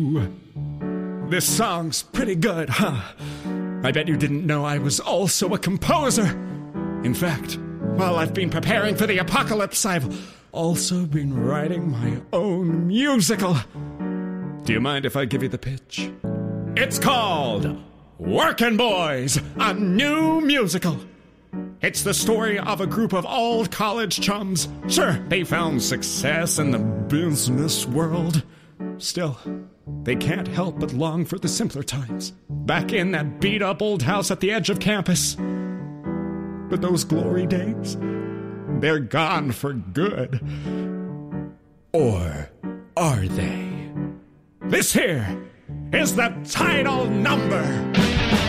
This song's pretty good, huh? I bet you didn't know I was also a composer. In fact, while I've been preparing for the apocalypse, I've also been writing my own musical. Do you mind if I give you the pitch? It's called Workin' Boys, a new musical. It's the story of a group of old college chums. Sure, they found success in the business world. Still, they can't help but long for the simpler times, back in that beat-up old house at the edge of campus. But those glory days, they're gone for good. Or are they? This here is the title number.